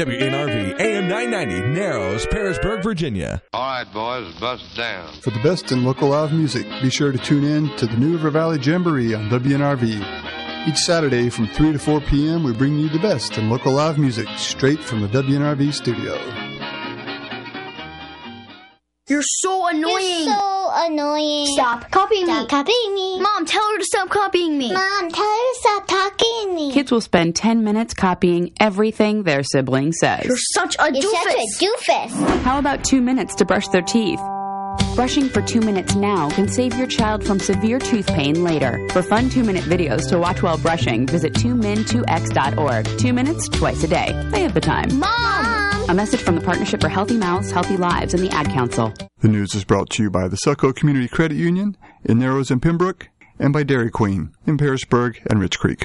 WNRV AM 990, Narrows, Parisburg, Virginia. All right, boys, bust down. For the best in local live music, be sure to tune in to the New River Valley Jamboree on WNRV. Each Saturday from 3 to 4 p.m., we bring you the best in local live music straight from the WNRV studio. You're so annoying. You're so annoying. Stop copying me. Stop copying me. Mom, tell her to stop copying me. Mom, tell her to stop talking to me. Kids will spend 10 minutes copying everything their sibling says. You're such a doofus. You're such a doofus. How about 2 minutes to brush their teeth? Brushing for 2 minutes now can save your child from severe tooth pain later. For fun 2-minute videos to watch while brushing, visit 2min2x.org. 2 minutes, twice a day. They have the time. Mom! A message from the Partnership for Healthy Mouths, Healthy Lives, and the Ad Council. The news is brought to you by the Selco Community Credit Union in Narrows and Pembroke, and by Dairy Queen in Parisburg and Rich Creek.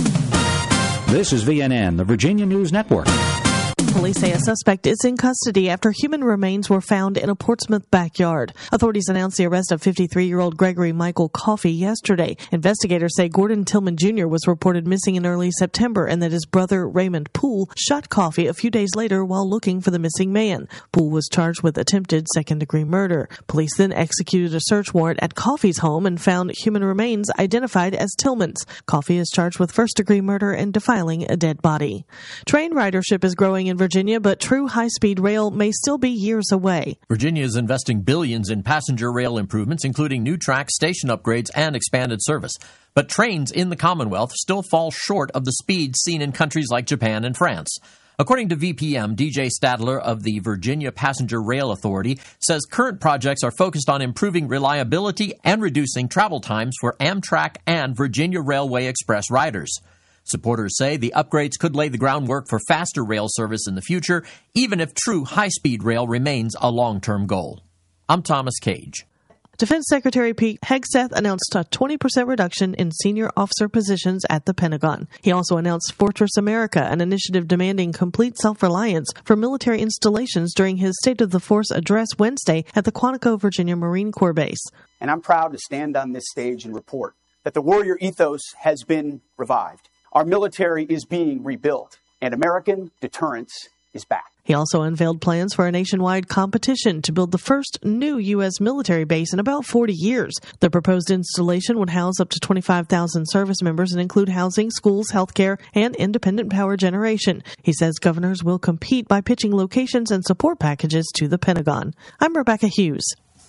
This is VNN, the Virginia News Network. Police say a suspect is in custody after human remains were found in a Portsmouth backyard. Authorities announced the arrest of 53-year-old Gregory Michael Coffey yesterday. Investigators say Gordon Tillman Jr. was reported missing in early September and that his brother Raymond Poole shot Coffey a few days later while looking for the missing man. Poole was charged with attempted second-degree murder. Police then executed a search warrant at Coffey's home and found human remains identified as Tillman's. Coffey is charged with first-degree murder and defiling a dead body. Train ridership is growing in Virginia, but true high-speed rail may still be years away. Virginia is investing billions in passenger rail improvements, including new tracks, station upgrades, and expanded service. But trains in the Commonwealth still fall short of the speeds seen in countries like Japan and France. According to VPM, DJ Stadler of the Virginia Passenger Rail Authority says current projects are focused on improving reliability and reducing travel times for Amtrak and Virginia Railway Express riders. Supporters say the upgrades could lay the groundwork for faster rail service in the future, even if true high-speed rail remains a long-term goal. I'm Thomas Cage. Defense Secretary Pete Hegseth announced a 20% reduction in senior officer positions at the Pentagon. He also announced Fortress America, an initiative demanding complete self-reliance for military installations during his State of the Force address Wednesday at the Quantico, Virginia Marine Corps Base. And I'm proud to stand on this stage and report that the warrior ethos has been revived. Our military is being rebuilt, and American deterrence is back. He also unveiled plans for a nationwide competition to build the first new U.S. military base in about 40 years. The proposed installation would house up to 25,000 service members and include housing, schools, healthcare, and independent power generation. He says governors will compete by pitching locations and support packages to the Pentagon. I'm Rebecca Hughes.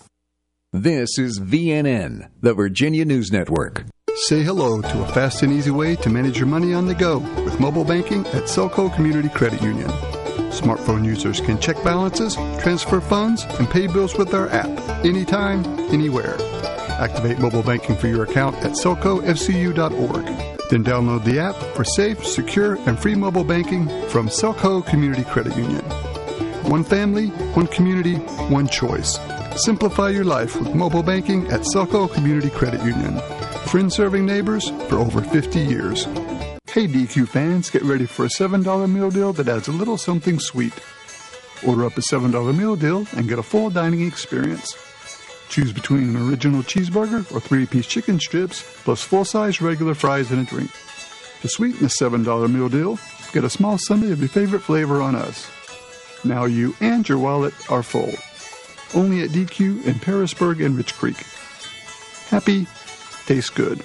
This is VNN, the Virginia News Network. Say hello to a fast and easy way to manage your money on the go with mobile banking at Selco Community Credit Union. Smartphone users can check balances, transfer funds, and pay bills with our app anytime, anywhere. Activate mobile banking for your account at selcofcu.org. Then download the app for safe, secure, and free mobile banking from Selco Community Credit Union. One family, one community, one choice. Simplify your life with mobile banking at Selco Community Credit Union. Friends serving neighbors for over 50 years. Hey DQ fans, get ready for a $7 meal deal that adds a little something sweet. Order up a $7 meal deal and get a full dining experience. Choose between an original cheeseburger or 3-piece chicken strips plus full-size regular fries and a drink. To sweeten the $7 meal deal, get a small sundae of your favorite flavor on us. Now you and your wallet are full. Only at DQ in Parisburg and Rich Creek. Happy, tastes good.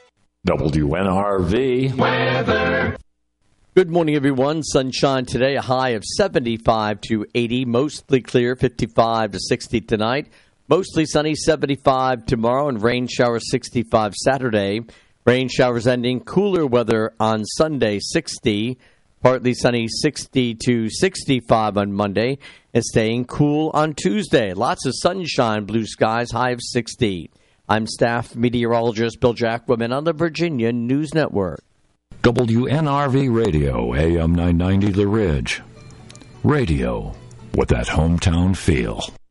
WNRV weather. Good morning, everyone. Sunshine today, a high of 75 to 80. Mostly clear, 55 to 60 tonight. Mostly sunny, 75 tomorrow, and rain showers 65 Saturday. Rain showers ending. Cooler weather on Sunday, 60. Partly sunny, 60 to 65 on Monday. And staying cool on Tuesday. Lots of sunshine, blue skies, high of 60. I'm staff meteorologist Bill Jackwoman on the Virginia News Network. WNRV Radio, AM 990 The Ridge. Radio with that hometown feel.